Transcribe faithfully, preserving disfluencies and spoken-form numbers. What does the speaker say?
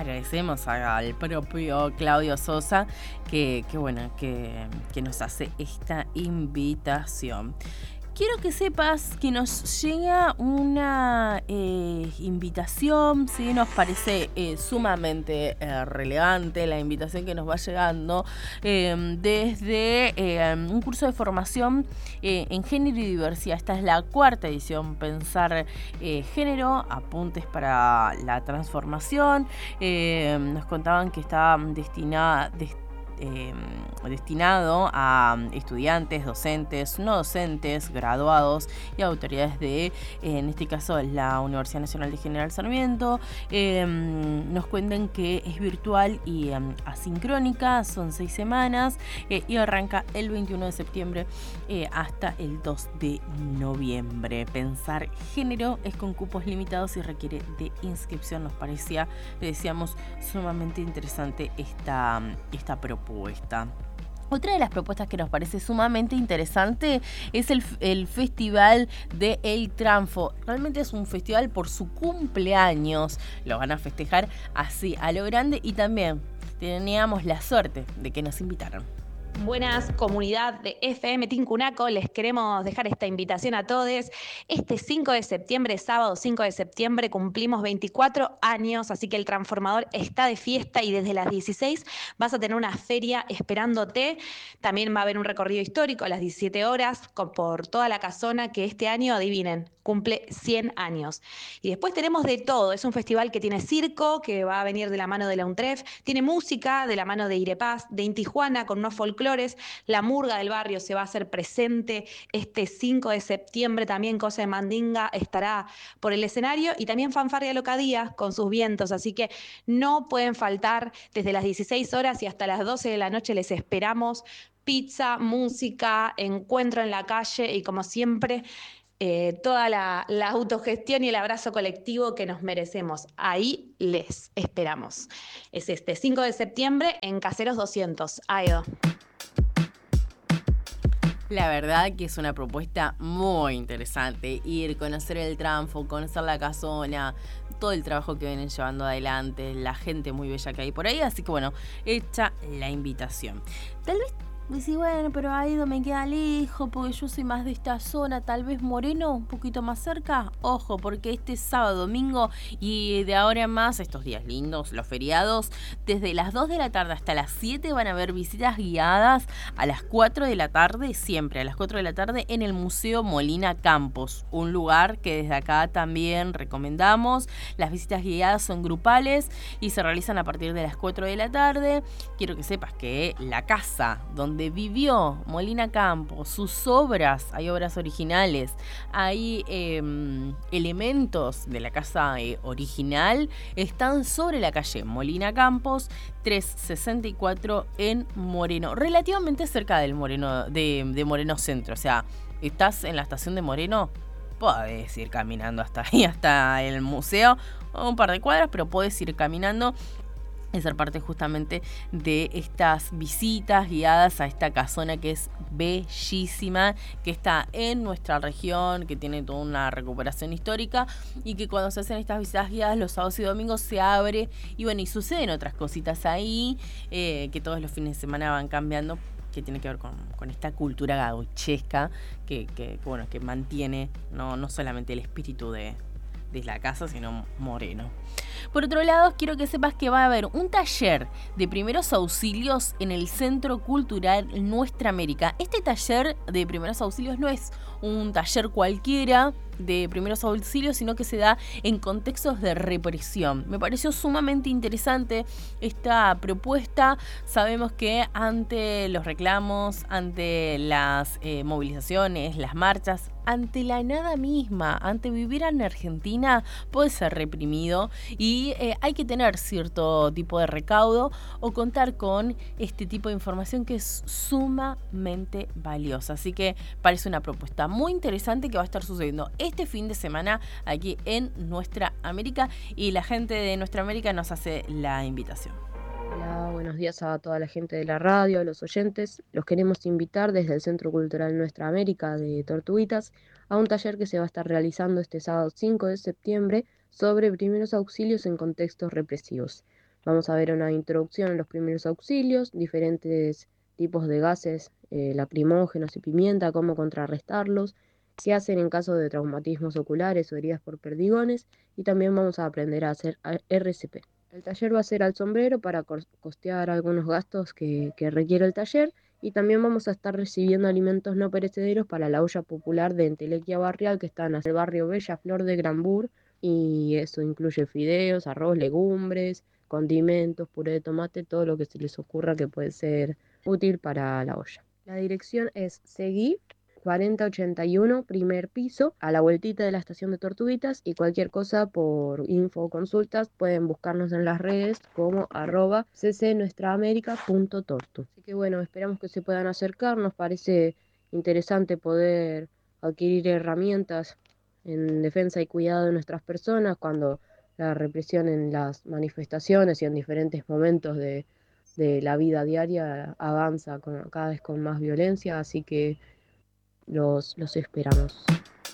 agradecemos al propio Claudio Sosa que, que bueno, que, que nos hace esta invitación. Quiero que sepas que nos llega una eh, invitación, ¿sí? Nos parece eh, sumamente eh, relevante la invitación que nos va llegando eh, desde eh, un curso de formación eh, en género y diversidad. Esta es la cuarta edición, Pensar eh, Género, apuntes para la transformación. Eh, nos contaban que estaba destinada... Dest- Eh, destinado a estudiantes, docentes, no docentes, graduados y autoridades de, eh, en este caso, la Universidad Nacional de General Sarmiento. Eh, nos cuentan que es virtual y eh, asincrónica, son seis semanas eh, y arranca el veintiuno de septiembre eh, hasta el dos de noviembre. Pensar Género es con cupos limitados y requiere de inscripción. Nos parecía, le decíamos, sumamente interesante esta, esta propuesta. Otra de las propuestas que nos parece sumamente interesante es el, el Festival de El Tranfo. Realmente es un festival por su cumpleaños. Lo van a festejar así, a lo grande, y también teníamos la suerte de que nos invitaran. Buenas, comunidad de F M Tincunaco, les queremos dejar esta invitación a todos. Este cinco de septiembre, sábado cinco de septiembre, cumplimos veinticuatro años, así que el transformador está de fiesta y desde las dieciséis vas a tener una feria esperándote. También va a haber un recorrido histórico a las diecisiete horas por toda la casona que este año, adivinen, cumple cien años. Y después tenemos de todo, es un festival que tiene circo, que va a venir de la mano de la UNTREF, tiene música de la mano de Irepaz, de Inti Juana con unos folclores, la murga del barrio se va a hacer presente este cinco de septiembre, también Cosa de Mandinga estará por el escenario y también Fanfarria Locadía con sus vientos, así que no pueden faltar desde las dieciséis horas y hasta las doce de la noche les esperamos. Pizza, música, encuentro en la calle y como siempre Eh, toda la, la autogestión y el abrazo colectivo que nos merecemos. Ahí les esperamos. Es este cinco de septiembre en Caseros doscientos. Aedo. La verdad que es una propuesta muy interesante. Ir, conocer el Tranfo, conocer la casona, todo el trabajo que vienen llevando adelante, la gente muy bella que hay por ahí. Así que bueno, hecha la invitación. Tal vez decís, bueno, pero Aedo me queda lejos porque yo soy más de esta zona, tal vez Moreno, un poquito más cerca. Ojo, porque este sábado, domingo y de ahora en más, estos días lindos, los feriados, desde las dos de la tarde hasta las siete van a haber visitas guiadas a las cuatro de la tarde, siempre a las cuatro de la tarde en el Museo Molina Campos, un lugar que desde acá también recomendamos. Las visitas guiadas son grupales y se realizan a partir de las cuatro de la tarde. Quiero que sepas que la casa donde vivió Molina Campos, sus obras, hay obras originales, hay eh, elementos de la casa eh, original, están sobre la calle Molina Campos, trescientos sesenta y cuatro en Moreno, relativamente cerca del Moreno, de, de Moreno Centro. O sea, estás en la estación de Moreno, podés ir caminando hasta ahí, hasta el museo, un par de cuadras, pero podés ir caminando y ser parte justamente de estas visitas guiadas a esta casona que es bellísima, que está en nuestra región, que tiene toda una recuperación histórica y que cuando se hacen estas visitas guiadas los sábados y domingos se abre y bueno, y suceden otras cositas ahí eh, que todos los fines de semana van cambiando, que tiene que ver con, con esta cultura gauchesca que, que, que bueno, que mantiene no, no solamente el espíritu de, de la casa, sino Moreno. Por otro lado, quiero que sepas que va a haber un taller de primeros auxilios en el Centro Cultural Nuestra América. Este taller de primeros auxilios no es un taller cualquiera de primeros auxilios, sino que se da en contextos de represión. Me pareció sumamente interesante esta propuesta. Sabemos que ante los reclamos, ante las eh, movilizaciones, las marchas, ante la nada misma, ante vivir en Argentina, puede ser reprimido y eh, hay que tener cierto tipo de recaudo o contar con este tipo de información que es sumamente valiosa. Así que parece una propuesta muy interesante que va a estar sucediendo este fin de semana aquí en Nuestra América y la gente de Nuestra América nos hace la invitación. Hola, buenos días a toda la gente de la radio, a los oyentes. Los queremos invitar desde el Centro Cultural Nuestra América de Tortuguitas a un taller que se va a estar realizando este sábado cinco de septiembre sobre primeros auxilios en contextos represivos. Vamos a ver una introducción en los primeros auxilios, diferentes tipos de gases eh, lacrimógenos y pimienta, cómo contrarrestarlos, qué hacer en caso de traumatismos oculares o heridas por perdigones, y también vamos a aprender a hacer R C P. El taller va a ser al sombrero para costear algunos gastos que, que requiere el taller, y también vamos a estar recibiendo alimentos no perecederos para la olla popular de Entelequia Barrial, que está en el barrio Bella Flor de Granbur, y eso incluye fideos, arroz, legumbres, condimentos, puré de tomate, todo lo que se les ocurra que puede ser útil para la olla. La dirección es Seguí cuarenta ochenta y uno, primer piso, a la vueltita de la estación de Tortuguitas, y cualquier cosa por info o consultas pueden buscarnos en las redes como arroba ccnuestraamerica.tortu. Así que bueno, esperamos que se puedan acercar, nos parece interesante poder adquirir herramientas en defensa y cuidado de nuestras personas cuando la represión en las manifestaciones y en diferentes momentos de, de la vida diaria avanza con, cada vez con más violencia, así que los, los esperamos.